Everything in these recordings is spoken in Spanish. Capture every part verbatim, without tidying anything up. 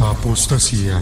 la apostasía.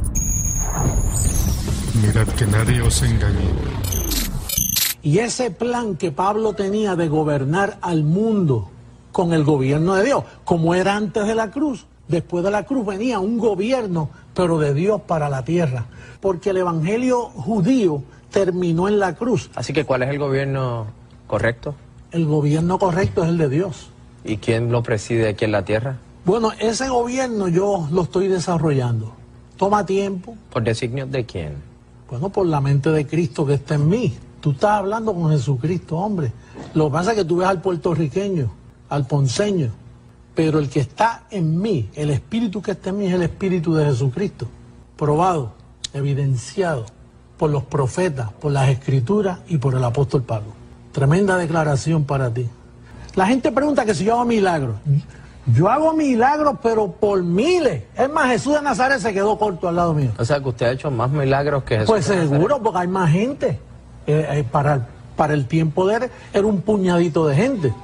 Mirad que nadie os engañe. Y ese plan que Pablo tenía de gobernar al mundo con el gobierno de Dios, como era antes de la cruz, después de la cruz venía un gobierno, pero de Dios para la tierra, porque el evangelio judío terminó en la cruz. Así que, ¿cuál es el gobierno correcto? El gobierno correcto es el de Dios. ¿Y quién lo preside aquí en la tierra? Bueno, ese gobierno yo lo estoy desarrollando. Toma tiempo. ¿Por designios de quién? Bueno, por la mente de Cristo que está en mí. Tú estás hablando con Jesucristo, hombre. Lo que pasa es que tú ves al puertorriqueño, al ponceño, pero el que está en mí, el espíritu que está en mí es el espíritu de Jesucristo. Probado, evidenciado por los profetas, por las escrituras y por el apóstol Pablo. Tremenda declaración para ti. La gente pregunta que si yo hago milagros. Yo hago milagros, pero por miles. Es más, Jesús de Nazaret se quedó corto al lado mío. O sea, que usted ha hecho más milagros que Jesús. Pues seguro, porque hay más gente. Eh, eh, para, para el tiempo de él, era un puñadito de gente.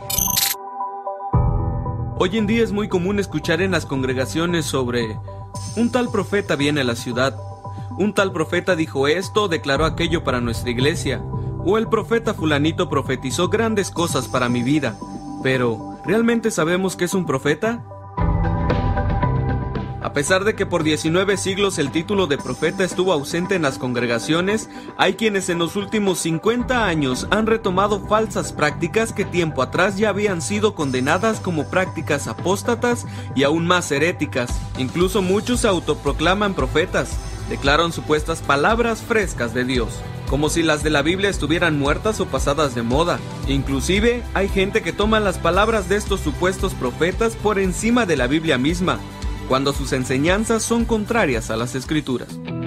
Hoy en día es muy común escuchar en las congregaciones sobre un tal profeta viene a la ciudad, un tal profeta dijo esto, declaró aquello para nuestra iglesia, o el profeta fulanito profetizó grandes cosas para mi vida. Pero, ¿realmente sabemos que es un profeta? A pesar de que por diecinueve siglos el título de profeta estuvo ausente en las congregaciones, hay quienes en los últimos cincuenta años han retomado falsas prácticas que tiempo atrás ya habían sido condenadas como prácticas apóstatas y aún más heréticas. Incluso muchos se autoproclaman profetas, declaran supuestas palabras frescas de Dios, como si las de la Biblia estuvieran muertas o pasadas de moda. Inclusive, hay gente que toma las palabras de estos supuestos profetas por encima de la Biblia misma, cuando sus enseñanzas son contrarias a las Escrituras.